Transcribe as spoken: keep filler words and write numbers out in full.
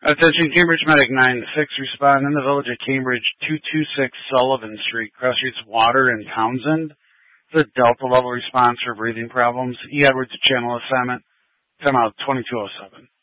Attention Cambridge Medic nine six, respond in the village of Cambridge, two two six Sullivan Street, cross streets Water and Townsend. The Delta level response for breathing problems. E. Edwards channel assignment. Time out twenty-two oh seven.